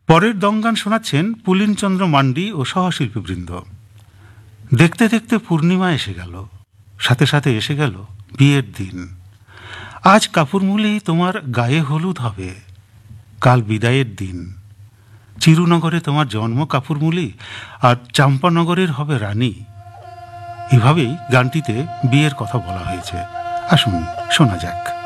পরের দঙ্গান শোনাচ্ছেন পুলিনচন্দ্র মান্ডি ও সহশিল্পীবৃন্দ। দেখতে দেখতে পূর্ণিমা এসে গেল, সাথে সাথে এসে গেল বিয়ের দিন। আজ কাপুরমুলি তোমার গায়ে হলুদ হবে, কাল বিদায়ের দিন। চিরুনগরে তোমার জন্ম কাপুরমুলি, আর চাম্পানগরের হবে রানী। এভাবেই গানটিতে বিয়ের কথা বলা হয়েছে। আসুন শোনা যাক।